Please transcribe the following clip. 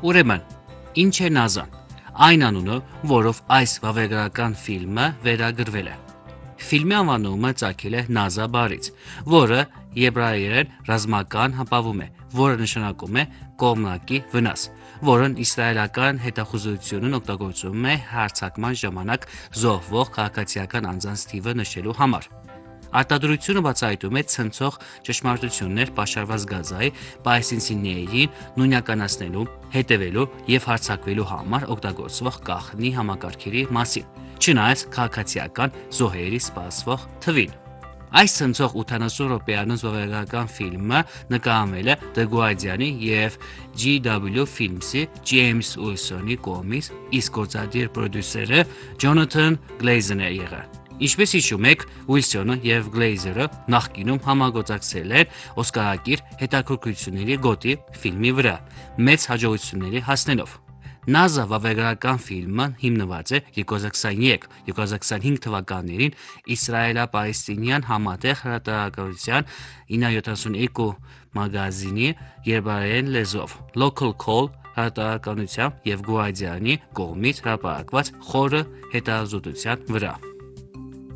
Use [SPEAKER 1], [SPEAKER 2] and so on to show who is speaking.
[SPEAKER 1] Ուրեմն, ինչ է Նազան։ Այն անունը, որով այս վավերագրական ֆիլմը վերագրվել է։ Ֆիլմի անվանումը ծագել է Նազա բառից, որը եբրայերեն ռազմական հապավում է, որը նշանակում է կողմնակի վնաս, որն իսրայելական հետախուզությունն օգտագործում է հարձակման ժամանակ զոհվող քաղաքացիական անձանց թիվը նշելու համար։ Արտադրությունը բացահայտում է ցնցող ճշմարտություններ պաշարված Գազայի պալեստինցիներին նույնականացնելու, հետևելու եւ հարձակվելու համար օգտագործվող գաղտնի համակարգերի մասին, չնայած քաղաքացիական զոհերի սպասվող թվին։ Այս ցնցող 80 րոպեանոց վավերագրական ֆիլմը նկարահանվել է The Guardian-ի եւ GW Films-ի Ջեյմս Ուիլսոնի կողմից, իսկ գործադիր պրոդյուսերը Ջոնաթան Գլեյզերն է եղել։ Ինչպես հիշում եք, Ուիլսոնը եւ Գլեյզերը նախկինում համագործակցել են օսկարակիր հետաքրքրությունների գոտի ֆիլմի վրա, մեծ հաջողությունների հասնելով։ Նազա վավերագրական ֆիլմը հիմնված է 2023-2025 թվականներին իսրայելա-պալեստինյան համատեղ հրատարակության 972 մագազինի երբարային լեզվով Local Call հրատարակության եւ Guardian-ի կողմից հրապարակված խորը հետազոտության վրա։